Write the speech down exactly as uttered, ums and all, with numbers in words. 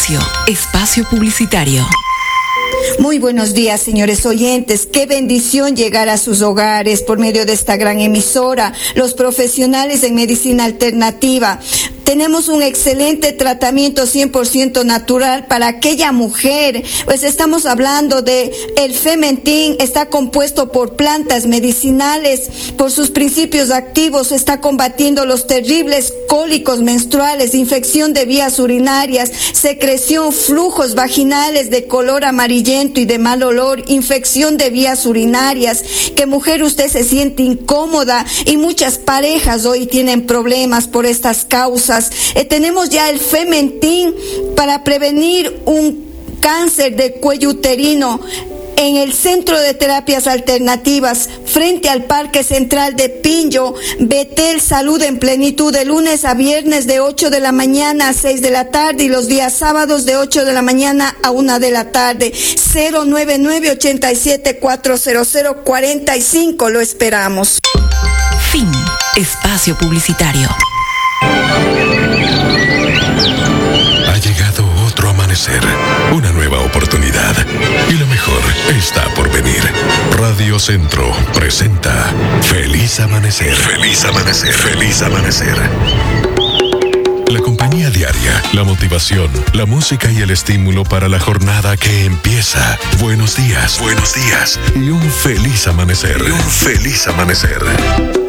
continuación, espacio publicitario. Muy buenos días, señores oyentes. Qué bendición llegar a sus hogares por medio de esta gran emisora. Los profesionales en medicina alternativa. Tenemos un excelente tratamiento cien por ciento natural para aquella mujer. Pues estamos hablando de el Fementin. Está compuesto por plantas medicinales. Por sus principios activos está combatiendo los terribles cólicos menstruales, infección de vías urinarias, secreción, flujos vaginales de color amarillento y de mal olor, infección de vías urinarias. Que mujer, usted se siente incómoda y muchas parejas hoy tienen problemas por estas causas. Eh, tenemos ya el Fementin para prevenir un cáncer de cuello uterino en el Centro de Terapias Alternativas frente al Parque Central de Pinjo. Betel Salud en Plenitud, de lunes a viernes de ocho de la mañana a seis de la tarde y los días sábados de ocho de la mañana a una de la tarde. Cero nueve nueve, ochenta y siete, cuatrocientos cuarenta y cinco. Lo esperamos. Fin. Espacio publicitario. Ha llegado otro amanecer, una nueva oportunidad y lo mejor está por venir. Radio Centro presenta Feliz Amanecer. Feliz Amanecer. Feliz Amanecer. La compañía diaria, la motivación, la música y el estímulo para la jornada que empieza. Buenos días, buenos días y un feliz amanecer. Y un feliz amanecer.